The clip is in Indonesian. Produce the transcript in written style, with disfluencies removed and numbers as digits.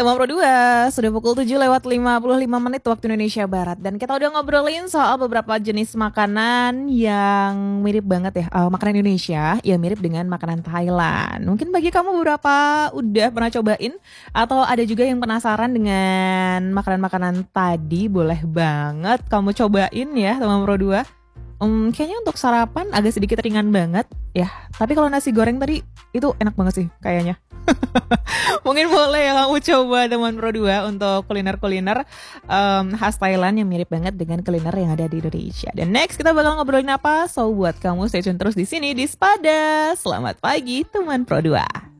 Teman Pro 2, sudah pukul 7:55 waktu Indonesia Barat. Dan kita udah ngobrolin soal beberapa jenis makanan yang mirip banget ya. Makanan Indonesia yang mirip dengan makanan Thailand. Mungkin bagi kamu beberapa udah pernah cobain, atau ada juga yang penasaran dengan makanan-makanan tadi, boleh banget kamu cobain ya teman Pro 2. Kayaknya untuk sarapan agak sedikit ringan banget ya. Tapi kalau nasi goreng tadi itu enak banget sih kayaknya. Mungkin boleh ya kamu coba teman Pro 2 untuk kuliner-kuliner khas Thailand yang mirip banget dengan kuliner yang ada di Indonesia. Dan next kita bakal ngobrolin apa? So buat kamu stay tune terus di sini di Spada. Selamat pagi teman Pro 2.